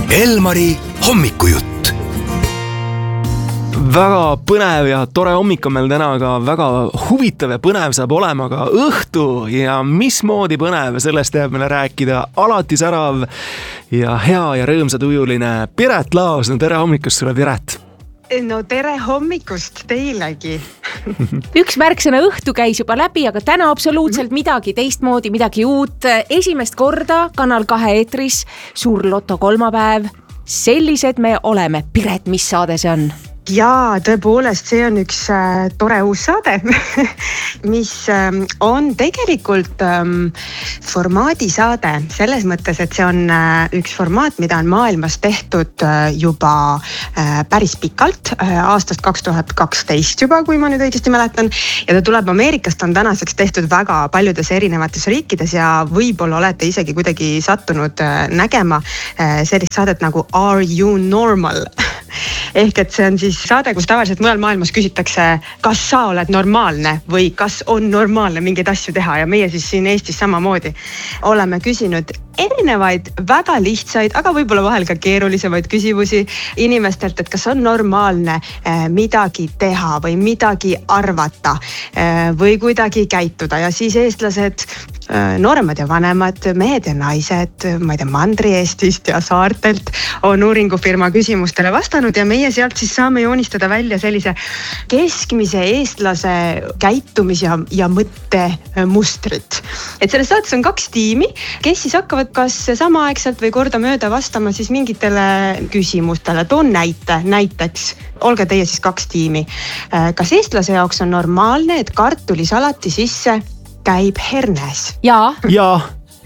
Elmari hommikujutt. Väga põnev ja tore hommik on meil täna, aga väga huvitav ja põnev saab olema ka õhtu ja mismoodi põnev, sellest jääb meile rääkida alati särav ja hea ja rõõmsatujuline Piret Laos. No tere hommikust sulle, Piret! No tere hommikust teilegi! Üks märksõna õhtu käis juba läbi, aga täna absoluutselt midagi teistmoodi, midagi uut. Esimest korda Kanal 2 eetris Suur Loto kolmapäev. Sellised me oleme. Piret, mis saade see on? Jaa, tõepoolest, see on üks tore uus saade, mis on tegelikult formaadisaade. Selles mõttes, et see on üks formaat, mida on maailmas tehtud juba päris pikalt, aastast 2012 juba, kui ma nüüd õigesti mäletan. Ja ta tuleb Ameerikast, on tänaseks tehtud väga paljudes erinevates riikides ja võib-olla olete isegi kuidagi sattunud nägema sellist saadet nagu Are You Normal? Ehk et see on siis saade, kus tavaliselt mujal maailmas küsitakse, kas sa oled normaalne või kas on normaalne mingeid asju teha, ja meie siis siin Eestis samamoodi oleme küsinud erinevaid väga lihtsaid, aga võib-olla vahel ka keerulisemaid küsimusi inimestelt, et kas on normaalne midagi teha või midagi arvata või kuidagi käituda, ja siis eestlased, nooremad ja vanemad, mehed ja naised, ma ei tea, Mandri-Eestist ja saartelt on uuringufirma küsimustele vastanud ja meie sealt siis saame joonistada välja sellise keskmise eestlase käitumis- ja mõttemustrit. Et selles saates on 2 tiimi, kes siis hakkavad kas samaaegselt või kordamööda vastama siis mingitele küsimustele. Toon näiteks, olge teie siis 2 tiimi. Kas eestlase jaoks on normaalne, et kartulisalati sisse käib hernes? Jaa. Jaa.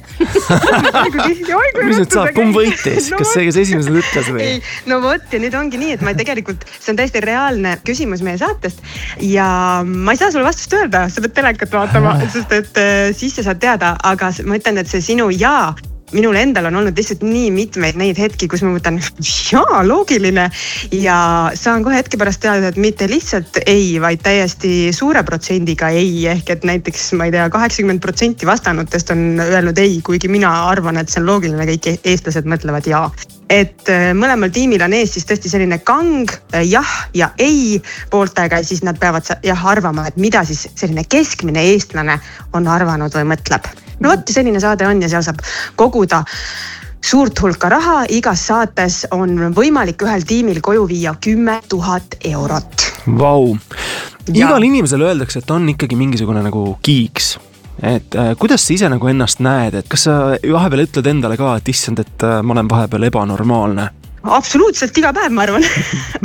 Mis nüüd saab, kumb võitis? Kas see, kes esimesed ütles või? No vot, ja nüüd ongi nii, et ma tegelikult, see on täiesti reaalne küsimus meie saatest ja ma ei saa sulle vastust öelda, sa pead telekat vaatama, sest et siis sa saad teada, aga ma ütlen, et see sinu jaa, minul endal on olnud lihtsalt nii mitmeid neid hetki, kus ma mõtlen, jaa, loogiline, ja saan kohe hetke pärast teada, et mitte lihtsalt ei, vaid täiesti suure protsendiga ei, ehk et näiteks, ma ei tea, 80% vastanutest on öelnud ei, kuigi mina arvan, et see on loogiline, kõik eestlased mõtlevad jaa. Et mõlemal tiimil on ees siis tõesti selline kang jah ja ei pooltega ja siis nad peavad arvama, et mida siis selline keskmine eestlane on arvanud või mõtleb. No vot, selline saade on ja seal saab koguda suurt hulka raha. Igas saates on võimalik ühel tiimil koju viia 10 000 eurot. Vau! Igal inimesel öeldakse, et on ikkagi mingisugune nagu kiiks. Et kuidas sa ise nagu ennast näed, et kas sa vahepeal ütled endale ka, et issand, et ma olen vahepeal ebanormaalne? Absoluutselt iga päev, ma arvan.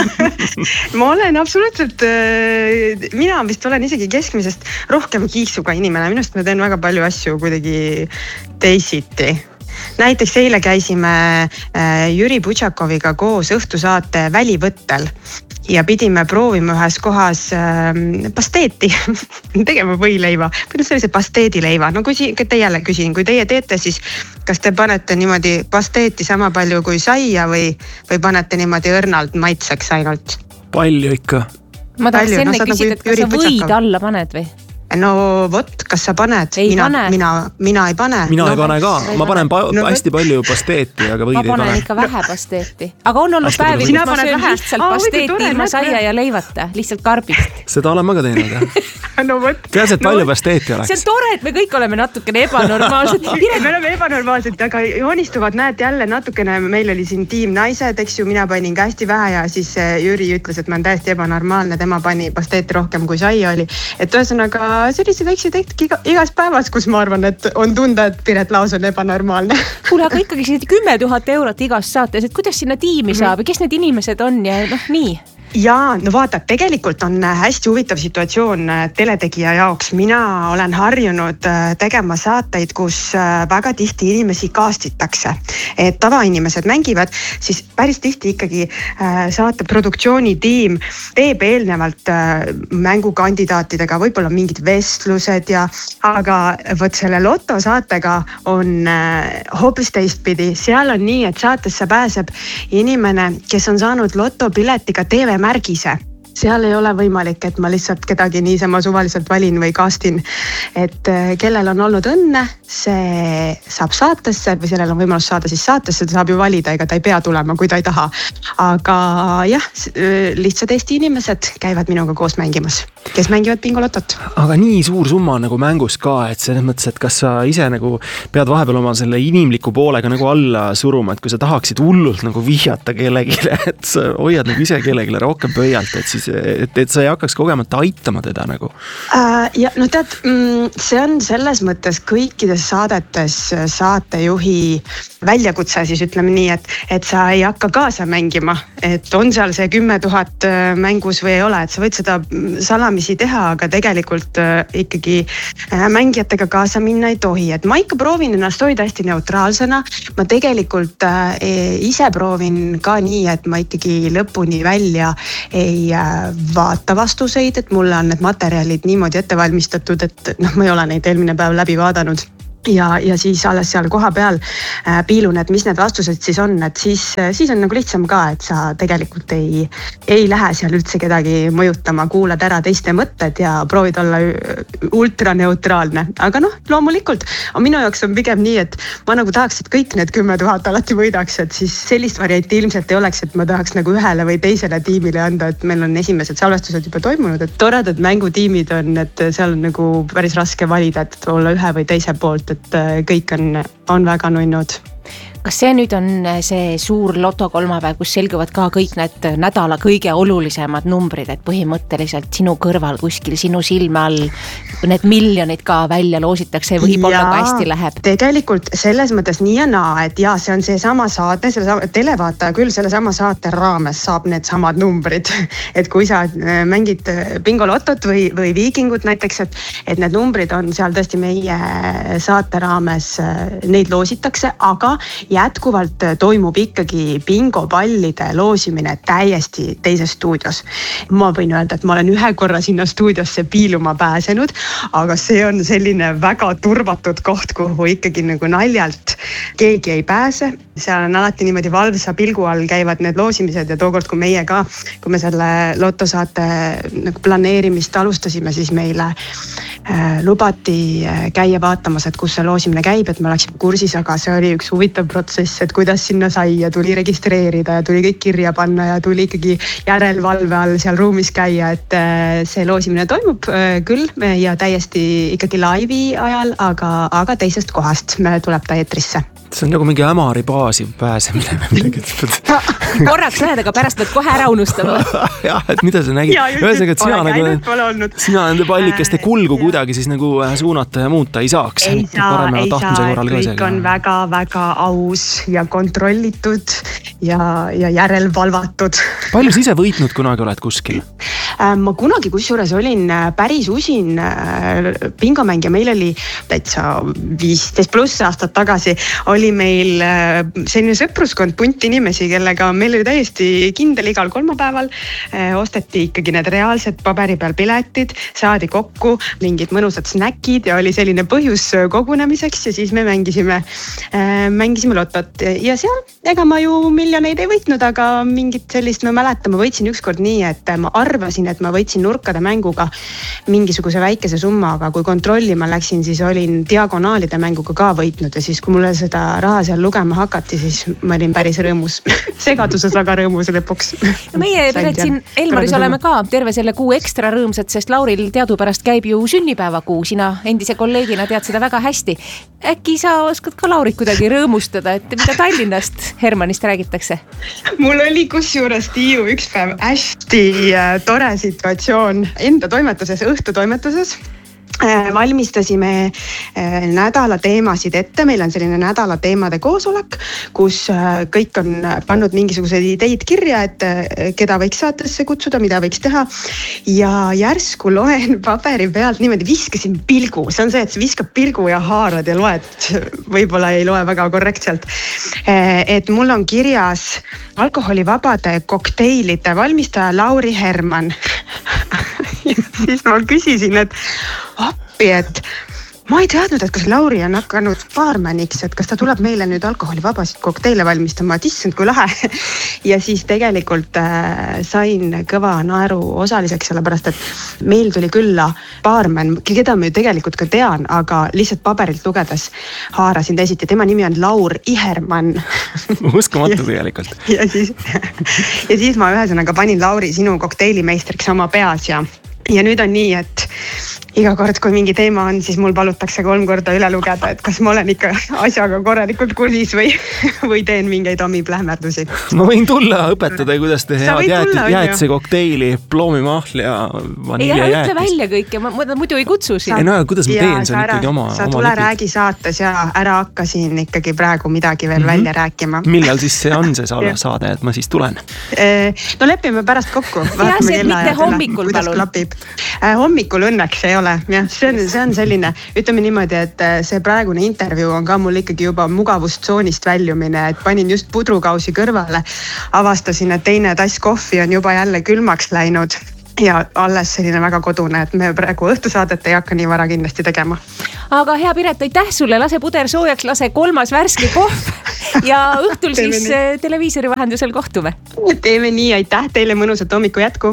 Ma olen absoluutselt, mina vist olen isegi keskmisest rohkem kiiksuga inimene. Minust ma teen väga palju asju kuidagi teisiti. Näiteks eile käisime Jüri Butšakoviga koos õhtusaate Välivõttel ja pidime proovima ühes kohas pasteeti tegema võileiva. Või sellise pasteedileiva. No kui teie küsin, kui teie teete, siis kas te panete niimoodi pasteeti sama palju kui saia või panete niimoodi õrnalt maitseks ainult? Palju ikka. Ma tahaks enne küsida, et kas sa võid alla paned või? No vot, kas sa paned? Mina ei pane. Mina ei pane ka. Ma panen hästi palju pasteeti, aga võid ei pane. Ma panen ikka vähe pasteeti. Aga on olnud päevi, kus ma söön lihtsalt pasteeti ilma saia ja leivata. Lihtsalt karbist. Seda olen ma ka teinud. No vot. Tead, et palju pasteeti oleks. See on tore, et me kõik oleme natukene ebanormaalsed. Me oleme ebanormaalsed, aga joonistuvad, näed jälle natukene. Meil oli siin tiim naised, eks ju, mina panin ka hästi vähe ja siis Jüri ütles, et ma olen täiesti ebanormaalne. Tema pani pasteeti rohkem kui saia oli. Et ühesõnaga sellised väikseid hetki igas päevas, kus ma arvan, et on tunda, et Piret Laos on ebanormaalne. Kuule, aga ikkagi 10 000 eurot igas saates, et kuidas sinna tiimi saab ja kes need inimesed on ja nii? Jaa, no vaata, tegelikult on hästi huvitav situatsioon teletegija jaoks. Mina olen harjunud tegema saateid, kus väga tihti inimesi kaastitakse. Et tavainimesed mängivad, siis päris tihti ikkagi saate produktsioonitiim teeb eelnevalt mängukandidaatidega võib-olla mingid vestlused aga võt selle Loto saatega on hoopis teistpidi. Seal on nii, et saatesse pääseb inimene, kes on saanud Loto piletiga TV-märgise. seal ei ole võimalik, et ma lihtsalt kedagi niisama suvaliselt valin või castin. Et kellel on olnud õnne, see saab saatesse või sellel on võimalus saada siis saatesse, ta saab ju valida, ega ta ei pea tulema, kui ta ei taha. Aga jah, lihtsalt Eesti inimesed käivad minuga koos mängimas, kes mängivad bingolotot. Aga nii suur summa nagu mängus ka, et selles mõttes, et kas sa ise nagu pead vahepeal oma selle inimliku poolega nagu alla suruma, et kui sa tahaksid hullult nagu vihjata kellegile, et sa hoiad nagu ise kellegile rohkem pöialt, et siis, et sa ei hakkaks kogemata aitama teda nagu. Ja no tead, see on selles mõttes kõikides saadetes saatejuhi väljakutse, siis ütleme nii, et sa ei hakka kaasa mängima, et on seal see 10 000 mängus või ei ole, et sa võid seda salamisi teha, aga tegelikult ikkagi mängijatega kaasa minna ei tohi, et ma ikka proovin ennast hoida hästi neutraalsena, ma tegelikult ise proovin ka nii, et ma ikkagi lõpuni välja ei vaata vastuseid, et mulle on need materjalid niimoodi ette valmistatud, et ma ei ole neid eelmine päev läbi vaadanud. Ja siis alles seal koha peal piilun, et mis need vastused siis on, et siis on nagu lihtsam ka, et sa tegelikult ei lähe seal üldse kedagi mõjutama, kuulad ära teiste mõtted ja proovid olla ultraneutraalne. Aga loomulikult, minu jaoks on pigem nii, et ma nagu tahaks, et kõik need 10 000 alati võidaks, et siis sellist varianti ilmselt ei oleks, et ma tahaks nagu ühele või teisele tiimile anda, et meil on esimesed salvestused juba toimunud, et toredad mängutiimid on, et seal on nagu päris raske valida, et olla ühe või teise poolt, et kõik on väga nunnud. Kas see nüüd on see suur loto kolmapäev, kus selguvad ka kõik need nädala kõige olulisemad numbrid, et põhimõtteliselt sinu kõrval kuskil sinu silme all need miljonid ka välja loositakse, võib-olla ka hästi läheb? Tegelikult selles mõttes nii ja naa, et jaa, see on seesama saate, televaataja küll selle sama saate raames saab need samad numbrid. Et kui sa mängid bingolotot või viikingut näiteks, et need numbrid on seal tõesti meie saate raames, neid loositakse, aga jätkuvalt toimub ikkagi bingopallide loosimine täiesti teises stuudios. Ma võin öelda, et ma olen ühe korra sinna stuudiosse piiluma pääsenud, aga see on selline väga turvatud koht, kuhu ikkagi nagu naljalt keegi ei pääse. Seal on alati niimoodi valvsa pilgu all käivad need loosimised ja tookord, kui meie ka, kui me selle lotosaate nagu planeerimist alustasime, siis meile lubati käia vaatamas, et kus see loosimine käib, et me oleksime kursis, aga see oli üks huvitav protsess, et kuidas sinna sai ja tuli registreerida ja tuli kõik kirja panna ja tuli ikkagi järelvalve all seal ruumis käia, et see loosimine toimub küll ja täiesti ikkagi laivi ajal, aga teisest kohast tuleb ta eetrisse. See on nagu mingi ämari baasi pääsemine või midagi. Korraks lähed, aga pärast võid kohe ära unustama. Jah, et mida sa nägid? Ühesõnaga, et sina nende pallikeste kulgu kuidagi siis nagu suunata ja muuta ei saaks. Ei saa, kõik on väga-väga aus ja kontrollitud ja järelvalvatud. Palju sa ise võitnud kunagi oled kuskil? Ma kunagi kusjuures olin päris usin bingomängija, meil oli täitsa 15+ aastat tagasi oli meil selline sõpruskond, punt inimesi, kellega meil oli täiesti kindel igal kolmapäeval. Osteti ikkagi need reaalsed paberi peal piletid, saadi kokku mingid mõnusad snäkid ja oli selline põhjus kogunemiseks ja siis me mängisime lotot. Ja seal, ega ma ju miljoneid ei võitnud, aga mingit sellist ma mäletan, ma võitsin ükskord nii, et ma arvasin, et ma võitsin nurkade mänguga mingisuguse väikese summa, aga kui kontrollima läksin, siis olin diagonaalide mänguga ka võitnud ja siis kui mulle seda raha seal lugema hakati, siis ma olin päris rõõmus. Segaduses aga rõõmus lõpuks. Meie Piret siin Elmaris oleme ka terve selle kuu ekstra rõõmsad, sest Lauril teadupärast käib ju sünnipäevakuu. Sina endise kolleegina tead seda väga hästi. Äkki sa oskad ka Laurit kuidagi rõõmustada, et mida Tallinnast Hermannist räägitakse? Mul oli kusjuures Tiiu üks päev hästi tore situatsioon enda toimetuses, õhtutoimetuses. Valmistasime nädala teemasid ette, meil on selline nädala teemade koosolek, kus kõik on pannud mingisugused ideid kirja, et keda võiks saatesse kutsuda, mida võiks teha ja järsku loen paberi pealt niimoodi, viskasin pilgu, see on see, et sa viskab pilgu ja haarad ja loed, võib-olla ei loe väga korrektselt, et mul on kirjas alkoholivabade kokteilide valmistaja Lauri Hermann. Ja siis ma küsisin, et appi, et ma ei teadnud, et kas Lauri on hakanud baarmaniks, et kas ta tuleb meile nüüd alkoholivabasid kokteile valmistama, et issand kui lahe. Ja siis tegelikult sain kõva naeru osaliseks, sellepärast et meil tuli külla baarman, keda me tegelikult ka tean, aga lihtsalt paberilt lugedes haarasin teisiti. Tema nimi on Laur Ihermann. Uskumatu tegelikult. Ja siis ma ühesõnaga panin Lauri sinu kokteilimeistriks oma peas ja nüüd on nii, et iga kord, kui mingi teema on, siis mul palutakse 3 korda üle lugeda, et kas ma olen ikka asjaga korralikult kursis või teen mingeid omi plähmerdusi. Ma võin tulla õpetada, kuidas te head jäätise kokteili, ploomimahl ja vaniljajäätis. Ütle välja kõike, ma muidu ei kutsu siin. No, kuidas ma teen, see on ikkagi oma sa tule räägi saates ja ära hakka siin ikkagi praegu midagi veel välja rääkima. Millal siis see on see saade, et ma siis tulen? No lepime pärast kokku. Ja see mitte hommikul palun. Hommikul õnneks ei ole. Ja, see on selline, ütleme niimoodi, et see praegune intervjuu on ka mul ikkagi juba mugavustsoonist väljumine, et panin just pudrukausi kõrvale, avastasin, et teine tass kohvi on juba jälle külmaks läinud ja alles selline väga kodune, et me praegu õhtusaadet ei hakka nii vara kindlasti tegema. Aga hea Piret, aitäh sulle, lase puder soojaks, lase 3. värske kohv ja õhtul siis televiisori vahendusel kohtume. Teeme nii, aitäh teile, mõnusat hommiku jätku.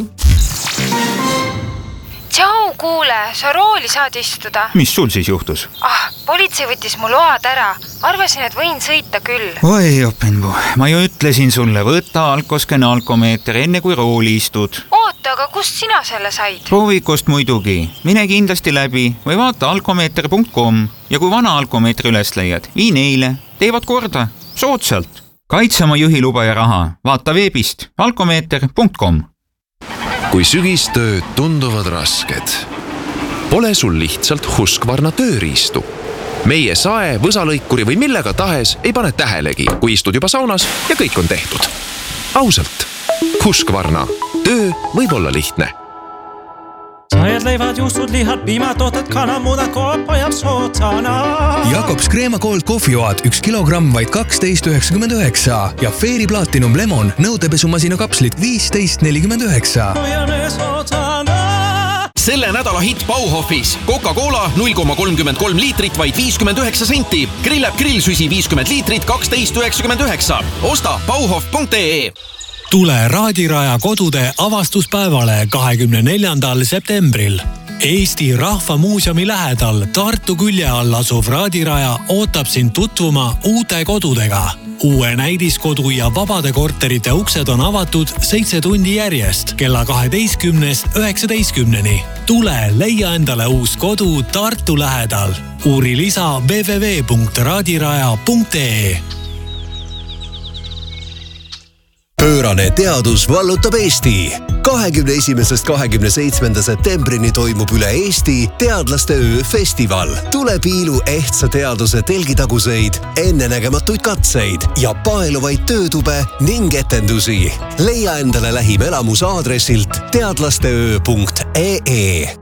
Tšau, kuule, sa rooli saad istuda. Mis sul siis juhtus? Politsei võttis mu load ära. Arvasin, et võin sõita küll. Oi, Openbu, ma ju ütlesin sulle, võtta alkoskene alkomeeter enne kui rooli istud. Oota, aga kust sina selle said? Proovikust muidugi. Mine kindlasti läbi või vaata alkomeeter.com ja kui vana alkomeetri üles leiad, vii neile. Teevad korda. Soodsalt. Kaitse oma juhiluba ja raha. Vaata veebist alkomeeter.com. Kui sügistööd tunduvad rasked, pole sul lihtsalt Husqvarna tööriistu. Meie sae, võsalõikuri või millega tahes ei pane tähelegi, kui istud juba saunas ja kõik on tehtud. Ausalt, Husqvarna. Töö võib olla lihtne. Sajad leivad, juustud, lihad, piimatooted, kanamudad, koop ajab sootsana. Jakobs Crema Gold kohvioad 1 kilogramm vaid 12,99 ja Fairy Platinum Lemon nõudepesumasina kapslit 15,49. Selle nädala hitt Bauhofis. Coca-Cola 0,33 liitrit vaid 59 senti. Grillab grillsüsi 50 liitrit 12,99. Osta bauhof.ee. Tule Raadiraja kodude avastuspäevale 24. septembril. Eesti Rahva Muuseumi lähedal Tartu külje all asuv Raadiraja ootab sind tutvuma uute kodudega. Uue näidiskodu ja vabade korterite uksed on avatud 7 tundi järjest kella 12:19. Tule leia endale uus kodu Tartu lähedal. Uuri lisa www.raadiraja.ee. Pöörane teadus vallutab Eesti. 21.–27. septembrini toimub üle Eesti teadlaste öö festival. Tule piilu ehtsa teaduse telgitaguseid, ennenägematuid katseid ja paeluvaid töötube ning etendusi. Leia endale lähim elamus aadressilt teadlasteöö.ee.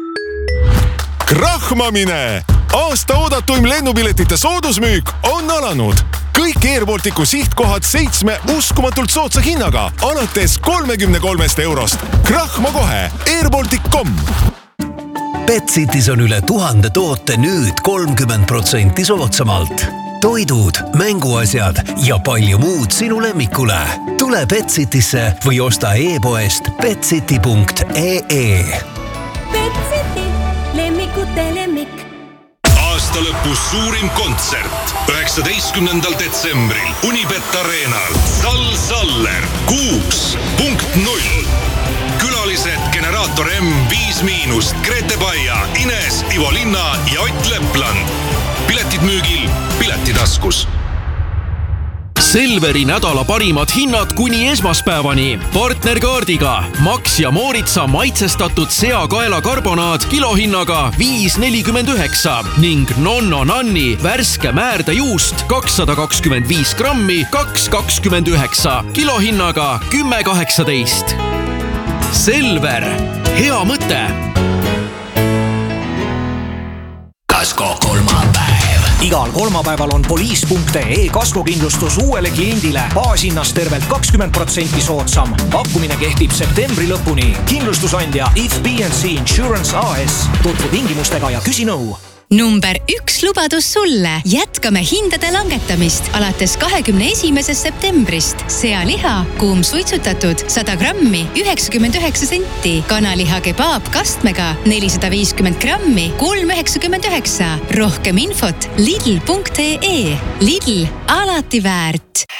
Krahmamine! Aasta oodatuim lennupiletite soodusmüük on alanud. Kõik Air Balticu sihtkohad 7 uskumatult soodsa hinnaga, alates 33 €. Krahma kohe airbaltic.com. Betsitis on üle 1000 toote nüüd 30% soodsamalt. Toidud, mänguasjad ja palju muud sinu lemmikule. Tule Betsitisse või osta e-poest betsiti.ee. Betsiti, lemmikute lemmik. Aasta lõpus suurim kontsert 19. detsembril Unibet Arenal. Saller 6.0. Külalised Generaator M, 5-, Grete Baia, Ines, Ivo Linna ja Ott Lepland. Piletid müügil Piletitaskus. Selveri nädala parimad hinnad kuni esmaspäevani. Partnerkaardiga Max ja Mooritsa maitsestatud seakaela karbonaad kilohinnaga 5,49 ning Nonno Nanni värske määrdejuust 225 grammi 2,29 kilohinnaga 10,18. Selver, hea mõte. Kasko kolmapäev. Igal kolmapäeval on poliis.ee kaskokindlustus uuele kliendile baashinnast tervelt 20% soodsam. Pakkumine kehtib septembri lõpuni. Kindlustusandja If B&C Insurance AS. Tutvu tingimustega ja küsi nõu. Number 1 lubadus sulle. Jätkame hindade langetamist alates 21. septembrist. Sealiha, kuum suitsutatud, 100 grammi, 99 senti. Kanaliha kebaab kastmega, 450 grammi, 3,99. Rohkem infot lidl.ee. Lidl, alati väärt.